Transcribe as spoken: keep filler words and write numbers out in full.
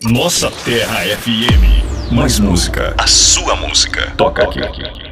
Nossa Terra F M. Mais música. A sua música. Toca aqui.